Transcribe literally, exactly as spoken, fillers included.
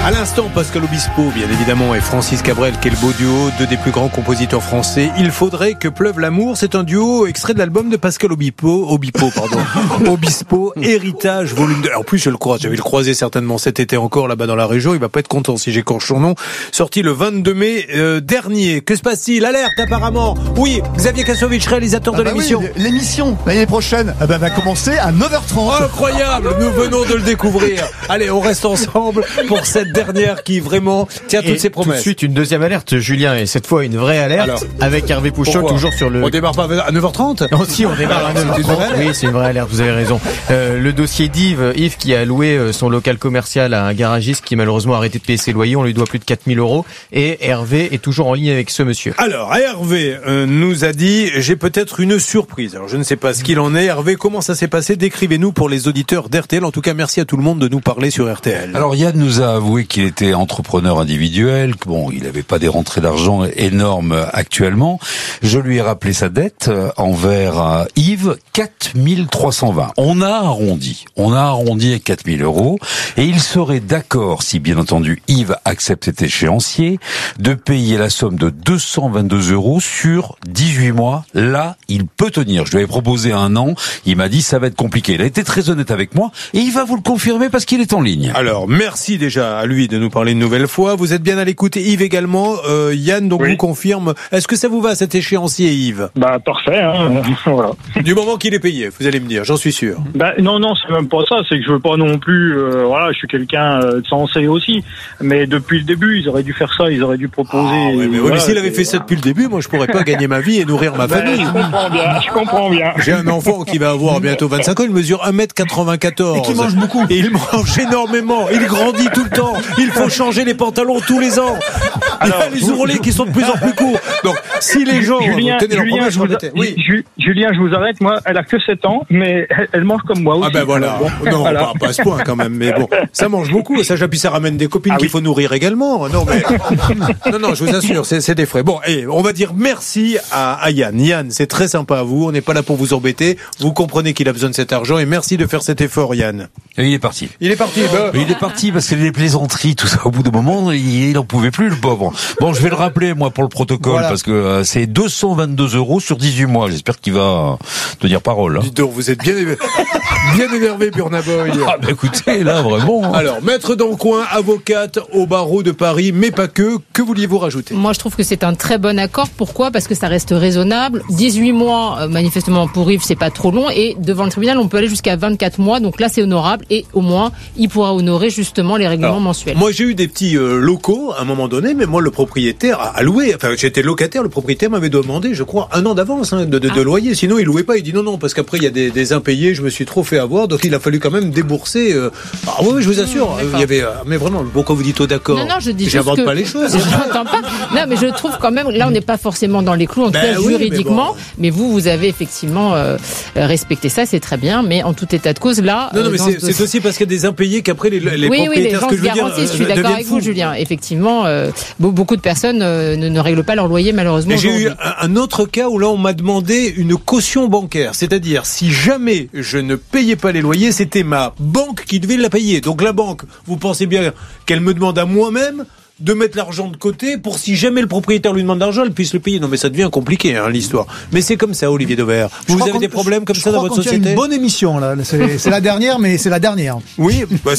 À l'instant, Pascal Obispo, bien évidemment, et Francis Cabrel, quel beau duo, deux des plus grands compositeurs français. Il faudrait que pleuve l'amour. C'est un duo extrait de l'album de Pascal Obispo, Obispo, pardon, Obispo, Héritage, volume deux. En plus, je le croise, je vais le croiser certainement cet été encore là-bas dans la région. Il va pas être content si j'écorche son nom. Sorti le vingt-deux mai euh, dernier. Que se passe-t-il? Alerte apparemment. Oui, Xavier Kassovitch, réalisateur ah de bah l'émission. Oui, l'émission l'année prochaine eh ben, va commencer à neuf heures trente. Incroyable, nous venons de le découvrir. Allez, on reste ensemble pour cette dernière qui vraiment tient toutes ses promesses. Tout de suite une deuxième alerte, Julien, et cette fois une vraie alerte. Alors, avec Hervé Pouchot, toujours sur le... On démarre pas à neuf heures trente? Non, si, on démarre à neuf heures trente. Oui, c'est une vraie alerte, vous avez raison. Euh, le dossier d'Yves, Yves qui a loué son local commercial à un garagiste qui malheureusement a arrêté de payer ses loyers, on lui doit plus de quatre mille euros, et Hervé est toujours en ligne avec ce monsieur. Alors, Hervé euh, nous a dit, j'ai peut-être une surprise. Alors, je ne sais pas ce qu'il en est. Hervé, comment ça s'est passé? Décrivez-nous pour les auditeurs d'R T L. En tout cas, merci à tout le monde de nous parler sur R T L. Alors, Yann nous a avoué qu'il était entrepreneur individuel, que bon, il n'avait pas des rentrées d'argent énormes actuellement. Je lui ai rappelé sa dette envers Yves, quatre mille trois cent vingt. On a arrondi, on a arrondi à quatre mille euros, et il serait d'accord, si bien entendu Yves accepte cet échéancier, de payer la somme de deux cent vingt-deux euros sur dix-huit mois. Là, il peut tenir. Je lui avais proposé un an, il m'a dit ça va être compliqué. Il a été très honnête avec moi, et il va vous le confirmer parce qu'il est en ligne. Alors, merci déjà à lui de nous parler une nouvelle fois. Vous êtes bien à l'écoute, Yves également. Euh, Yann, donc, oui. Vous confirme. Est-ce que ça vous va, cet échéancier, Yves? Bah, parfait, hein. Voilà. Du moment qu'il est payé, vous allez me dire, j'en suis sûr. Bah, non, non, c'est même pas ça. C'est que je veux pas non plus, euh, voilà, je suis quelqu'un euh, de sensé aussi. Mais depuis le début, ils auraient dû faire ça, ils auraient dû proposer. Ah, ouais, mais, voilà, mais s'il avait fait ça depuis le début, moi, je pourrais pas gagner ma vie et nourrir ma famille. Ben, je comprends bien, je comprends bien. J'ai un enfant qui va avoir bientôt vingt-cinq ans, il mesure un mètre quatre-vingt-quatorze. Et qui mange beaucoup. Et il mange énormément. Il grandit tout le temps. Il faut changer les pantalons tous les ans. Alors, il y a les ourlets qui sont de plus en plus courts. Donc, si les gens Julien, tenaient leur Julien, promesse, je vous, oui. Ju, Julien, je vous arrête. Moi, elle a que sept ans, mais elle, elle mange comme moi aussi. Ah ben voilà. Bon, non, voilà. Pas, pas à ce point quand même. Mais bon, ça mange beaucoup. Et ça, puis ça ramène des copines ah, qu'il oui. faut nourrir également. Non, mais non, non, je vous assure, c'est, c'est des frais. Bon, et on va dire merci à, à Yann. Yann, c'est très sympa à vous. On n'est pas là pour vous embêter. Vous comprenez qu'il a besoin de cet argent et merci de faire cet effort, Yann. Et il est parti. Il est parti. Ben... Il est parti parce que les plaisanteries, tout ça, au bout d'un moment, il, il en pouvait plus, le pauvre. Bon, je vais le rappeler, moi, pour le protocole, voilà. Parce que euh, c'est deux cent vingt-deux euros sur dix-huit mois. J'espère qu'il va tenir parole. Hein. Dis donc, vous êtes bien, bien énervé, Burna Boy. Ah, bah écoutez, là, vraiment. Hein. Alors, maître Dancoin, avocate au barreau de Paris, mais pas que. Que vouliez-vous rajouter? Moi, je trouve que c'est un très bon accord. Pourquoi? Parce que ça reste raisonnable. dix-huit mois, euh, manifestement, pour Yves, c'est pas trop long. Et devant le tribunal, on peut aller jusqu'à vingt-quatre mois. Donc là, c'est honorable. Et au moins, il pourra honorer justement les règlements Alors, mensuels. Moi, j'ai eu des petits euh, locaux à un moment donné, mais moi, le propriétaire a, a loué. Enfin, j'étais locataire. Le propriétaire m'avait demandé, je crois, un an d'avance hein, de, de, ah. de loyer. Sinon, il louait pas. Il dit non, non, parce qu'après, il y a des, des impayés. Je me suis trop fait avoir. Donc, il a fallu quand même débourser. Euh... Ah oui, je vous assure. Mmh, il y avait. Euh, mais vraiment, pourquoi vous dites au d'accord? Non, non, je dis J'invente que... pas les choses. J'entends pas. Non, mais je trouve quand même. Là, on n'est pas forcément dans les clous, en tout ben cas oui, juridiquement. Mais, bon. mais vous, vous avez effectivement euh, respecté ça, c'est très bien. Mais en tout état de cause, là. Non, non, mais c'est, dossier... c'est aussi parce qu'il y a des impayés qu'après les, les oui, propriétaires. Oui, les gens ce que se je veux garantissent. dire, je suis d'accord avec fous. vous, Julien. Effectivement, euh, beaucoup de personnes euh, ne, ne règlent pas leur loyer, malheureusement. Mais j'ai eu un, un autre cas où là, on m'a demandé une caution bancaire. C'est-à-dire, si jamais je ne payais pas les loyers, c'était ma banque qui devait la payer. Donc la banque, vous pensez bien qu'elle me demande à moi-même de mettre l'argent de côté pour si jamais le propriétaire lui demande d'argent, elle puisse le payer. Non mais ça devient compliqué hein, l'histoire. Mais c'est comme ça, Olivier Dauvert. Vous, vous avez des problèmes comme ça dans votre société? C'est une bonne émission là. C'est, c'est la dernière, mais c'est la dernière. Oui. Bah,